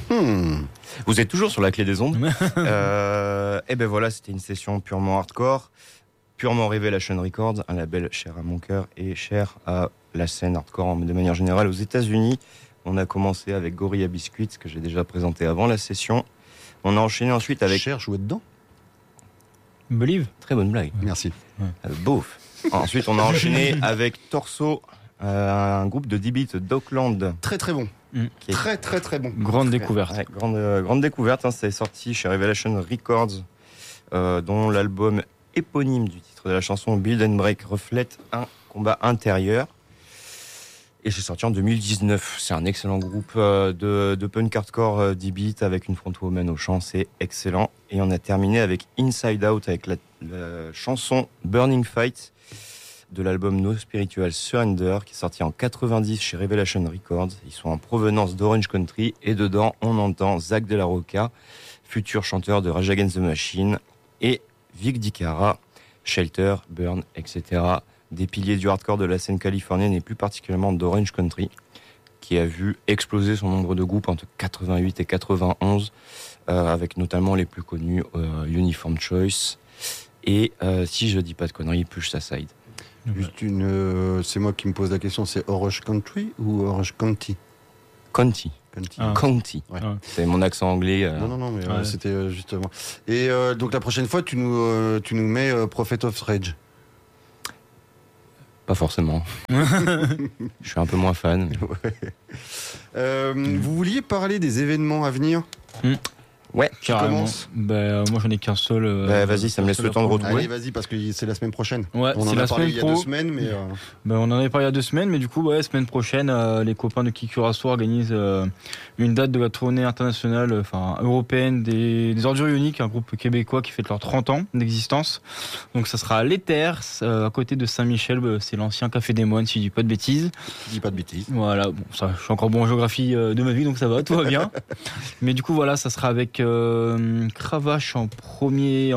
Vous êtes toujours sur la clé des ondes. Et ben voilà, c'était une session purement hardcore, purement Revelation Records, un label cher à mon cœur et cher à la scène hardcore de manière générale aux États-Unis. On a commencé avec Gorilla Biscuits, que j'ai déjà présenté avant la session. On a enchaîné ensuite avec... Cher jouer dedans. Believe. Très bonne blague. Merci. Beauf. Ensuite, on a enchaîné avec Torso, un groupe de D-Beat d'Auckland. Très très bon. Qui est Très très très bon. Grande découverte. Ouais, grande découverte. C'est sorti chez Revelation Records, dont l'album éponyme du titre de la chanson Build and Break reflète un combat intérieur. Et c'est sorti en 2019. C'est un excellent groupe de punk hardcore D-Beat avec une frontwoman au chant. C'est excellent. Et on a terminé avec Inside Out avec la chanson Burning Fight de l'album No Spiritual Surrender qui est sorti en 90 chez Revelation Records. Ils sont en provenance d'Orange Country et dedans on entend Zach De La Rocca, futur chanteur de Rage Against the Machine, et Vic Dicara, Shelter, Burn, etc. Des piliers du hardcore de la scène californienne et plus particulièrement d'Orange Country, qui a vu exploser son nombre de groupes entre 88 et 91, avec notamment les plus connus Uniform Choice et, si je dis pas de conneries, Push Aside. Juste c'est moi qui me pose la question, c'est Orange Country ou Orange County? County. County. Ouais. C'est mon accent anglais. Non, mais c'était justement. Et donc la prochaine fois, tu nous mets Prophet of Rage. Pas forcément. Je suis un peu moins fan. Vous vouliez parler des événements à venir? Ouais, qui commence. Moi j'en ai qu'un seul. Vas-y, ça me laisse le temps de retrouver. Allez, vas-y, parce que c'est la semaine prochaine. Ouais, on en a parlé il y a 2 semaines, mais. On en avait parlé il y a 2 semaines, mais du coup, semaine prochaine, les copains de Kikuraso organisent une date de la tournée internationale, européenne des Ordures Uniques, un groupe québécois qui fête leurs 30 ans d'existence. Donc ça sera à l'Éther, à côté de Saint-Michel, c'est l'ancien Café des Moines, si je dis pas de bêtises. Je dis pas de bêtises. Voilà, ça, je suis encore bon en géographie de ma vie, donc ça va, tout va bien. Mais du coup, voilà, ça sera avec Cravache en premier,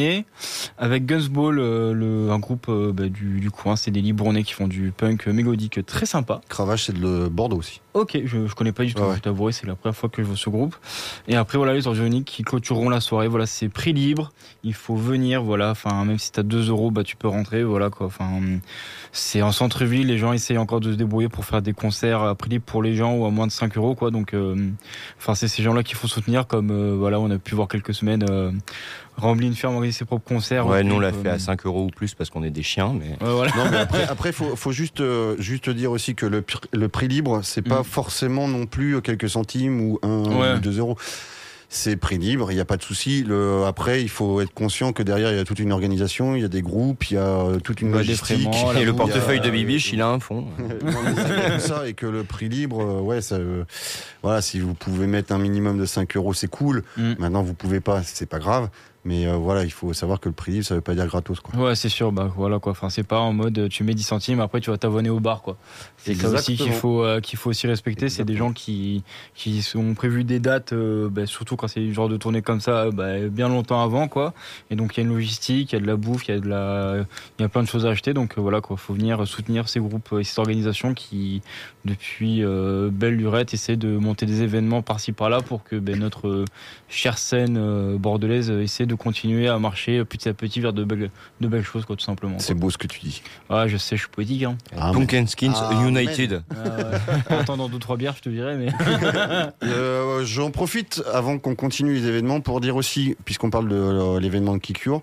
avec Gunsball, un groupe du coin, c'est des Libournais qui font du punk mélodique très sympa. Cravache, c'est de Bordeaux aussi. Ok, je connais pas du tout, je t'avouerai, c'est la première fois que je vois ce groupe. Et après, voilà, les Ordures Uniques qui clôtureront la soirée, voilà, c'est prix libre, il faut venir, voilà, même si t'as 2 €, tu peux rentrer, voilà, quoi, c'est en centre-ville, les gens essayent encore de se débrouiller pour faire des concerts à prix libre pour les gens ou à moins de 5 €, quoi, donc, c'est ces gens-là qu'il faut soutenir, comme, on a pu voir quelques semaines, Ramblin' Ferme organiser ses propres concerts. Ouais, nous on l'a fait à 5 € ou plus parce qu'on est des chiens, mais. Voilà. Non, mais après, faut juste dire aussi que le prix libre, c'est pas forcément non plus quelques centimes ou 1 ou 2 €. C'est prix libre, il n'y a pas de souci. Après, il faut être conscient que derrière, il y a toute une organisation, il y a des groupes, il y a toute une logistique. Et le portefeuille de Bibiche, il a un fond. C'est ça, et que le prix libre, voilà, si vous pouvez mettre un minimum de 5 €, c'est cool. Maintenant, vous pouvez pas, c'est pas grave. Mais il faut savoir que le prix libre, ça veut pas dire gratos, quoi. Ouais, c'est sûr, voilà, quoi. C'est pas en mode tu mets 10 centimes, après tu vas t'abonner au bar, quoi. C'est ça aussi qu'il faut aussi respecter. Exactement. C'est des gens qui ont prévu des dates, surtout quand c'est du genre de tournée comme ça, bien longtemps avant, quoi. Et donc il y a une logistique, il y a de la bouffe, il y a plein de choses à acheter. Donc voilà, quoi. Faut venir soutenir ces groupes et ces organisations qui, depuis belle lurette, essaient de monter des événements par-ci par-là pour que notre chère scène bordelaise essaie de continuer à marcher petit à petit vers de belles choses, quoi, tout simplement. C'est beau ce que tu dis. Ouais, je sais, je suis poétique. Punk and Skins United. Attends, dans 2-3 bières, je te dirais, mais. J'en profite avant qu'on continue les événements pour dire aussi, puisqu'on parle de l'événement de Kikure,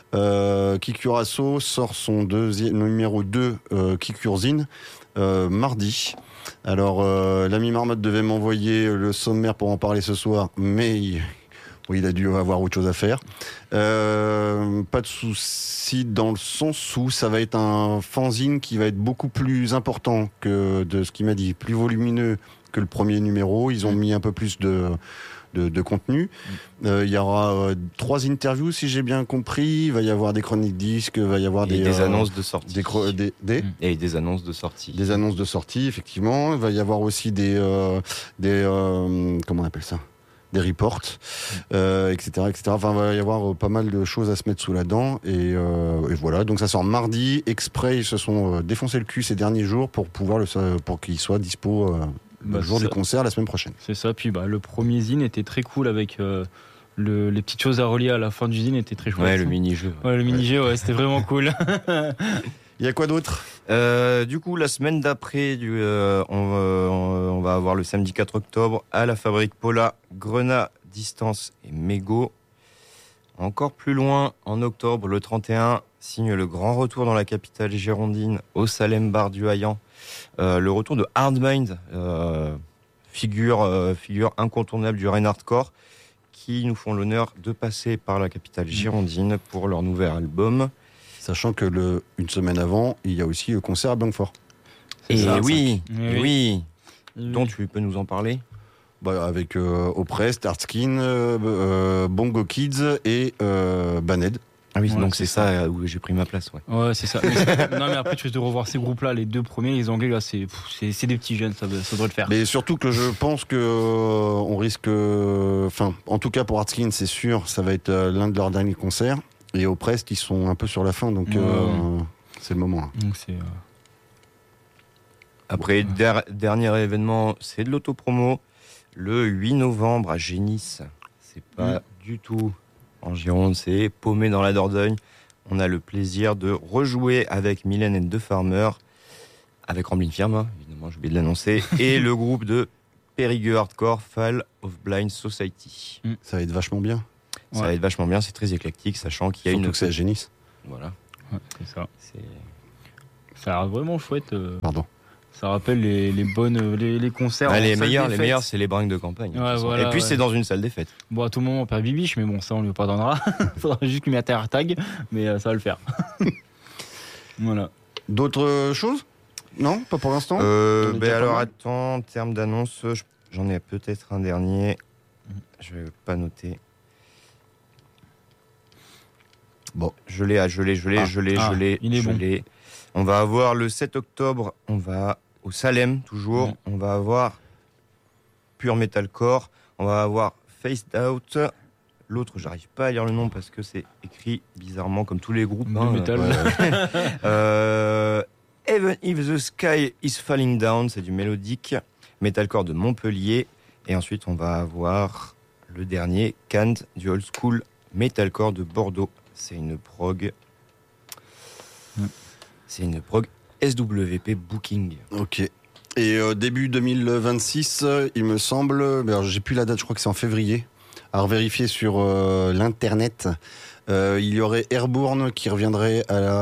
Kikuraso sort son numéro 2 Kikurzine mardi. Alors, l'ami Marmotte devait m'envoyer le sommaire pour en parler ce soir, mais il a dû avoir autre chose à faire. Pas de souci dans le sens où ça va être un fanzine qui va être beaucoup plus important que de ce qu'il m'a dit, plus volumineux que le premier numéro. Ils ont mis un peu plus de contenu. Il y aura 3 interviews, si j'ai bien compris. Il va y avoir des chroniques disques, il va y avoir des annonces de sortie. Et des annonces de sortie. Des annonces de sortie, effectivement. Il va y avoir aussi des comment on appelle ça ? Des reports, etc. Enfin, il va y avoir pas mal de choses à se mettre sous la dent. Et voilà, donc ça sort mardi. Exprès, ils se sont défoncé le cul ces derniers jours pour qu'il soit dispo le jour du concert la semaine prochaine. C'est ça. Puis le premier zine était très cool avec les petites choses à relier à la fin du zine était très chouette. Ouais, le mini-jeu. Ouais, le mini-jeu, ouais, c'était vraiment cool. Il y a quoi d'autre ? Du coup, la semaine d'après, on va avoir le samedi 4 octobre à la Fabrique Paula, Grenat, Distance et Mégo. Encore plus loin, en octobre, le 31, signe le grand retour dans la capitale girondine, au Salem Bar du Hayan. Le retour de Hardmind, figure incontournable du Rain Hardcore, qui nous font l'honneur de passer par la capitale girondine pour leur nouvel album. Sachant que une semaine avant, il y a aussi le concert à Blanquefort. Et oui. Dont tu peux nous en parler ? Avec Oppressed, Artskin, Bongo Kids et Baned. Ah oui, donc c'est ça où j'ai pris ma place. Ouais, c'est ça. Non, mais après, tu vas te revoir ces groupes-là, les deux premiers, les Anglais, là, c'est des petits jeunes, ça devrait le faire. Mais surtout que je pense que on risque. Enfin, en tout cas pour Artskin, c'est sûr, ça va être l'un de leurs derniers concerts. Et Oppressed, ils sont un peu sur la fin, donc c'est le moment. Donc c'est. Après, dernier événement, c'est de l'autopromo. Le 8 novembre à Génis. C'est pas du tout en Gironde, c'est paumé dans la Dordogne. On a le plaisir de rejouer avec Mylène and the Farmer, avec Ramblin' Firma, évidemment, j'ai oublié de l'annoncer, et le groupe de Périgueux Hardcore, Fall of Blind Society. Ça va être vachement bien. Ça va être vachement bien, c'est très éclectique, sachant qu'il y a Surtout que c'est à Génis. Voilà. Ouais, c'est ça. Ça a l'air vraiment chouette. Pardon. Ça rappelle les bonnes les concerts. Les meilleurs, c'est les bringues de campagne. Ouais, voilà, et puis c'est dans une salle des fêtes. Bon, à tout moment, on perd Bibiche, mais bon, ça, on lui pardonnera. Faudra juste qu'il mette un tag, mais ça va le faire. Voilà. D'autres choses ? Non, pas pour l'instant. Alors attends, en termes d'annonce, j'en ai peut-être un dernier. Je vais pas noter. Bon, je l'ai. Il est bon. On va avoir le 7 octobre, on va au Salem toujours. On va avoir Pure Metalcore. On va avoir Faced Out. L'autre, j'arrive pas à lire le nom parce que c'est écrit bizarrement comme tous les groupes. Metal. Even If the Sky is Falling Down, c'est du mélodique. Metalcore de Montpellier. Et ensuite, on va avoir le dernier, Cant, du Old School Metalcore de Bordeaux. C'est une prog. C'est une prog SWP Booking. Ok. Et début 2026, il me semble, alors j'ai plus la date, je crois que c'est en février, à revérifier sur l'internet, il y aurait Airborne qui reviendrait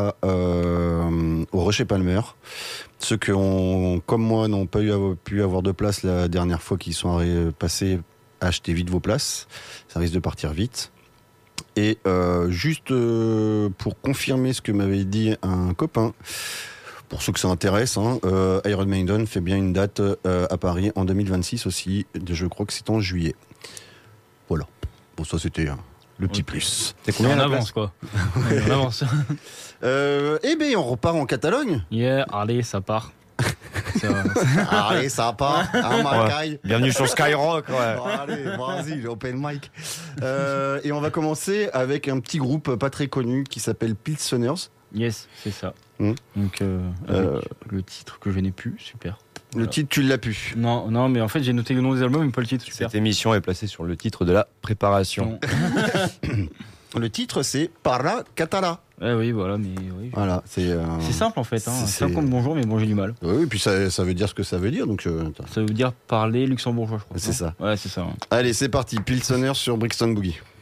au Rocher Palmer. Ceux qui, comme moi, n'ont pas pu avoir de place la dernière fois qu'ils sont passés, achetez vite vos places, ça risque de partir vite. Et juste pour confirmer ce que m'avait dit un copain, pour ceux que ça intéresse, Iron Maiden fait bien une date à Paris en 2026 aussi. Je crois que c'est en juillet. Voilà. Bon, ça c'était le petit plus. C'est combien en avance, quoi. On avance. Eh bien, on repart en Catalogne. Yeah, allez, ça part. Allez, ça part. Ouais. Bienvenue sur Skyrock. Ouais. Bon, allez, vas-y, l'open mic. Et on va commencer avec un petit groupe pas très connu qui s'appelle Pilseners. Yes, c'est ça. Donc, le titre que je n'ai plus, super. Le titre, tu l'as pu. Non, mais en fait, j'ai noté le nom des albums, mais pas le titre. Super. Cette émission est placée sur le titre de la préparation. Le titre, c'est Parla Catala. Oui, voilà, mais oui. Voilà, c'est simple en fait. C'est simple comme bonjour, mais bon, j'ai du mal. Oui, et puis ça veut dire ce que ça veut dire. Donc, ça veut dire parler luxembourgeois, je crois. C'est ça. Ouais, c'est ça. Allez, c'est parti. Pilsener sur Brixton Boogie.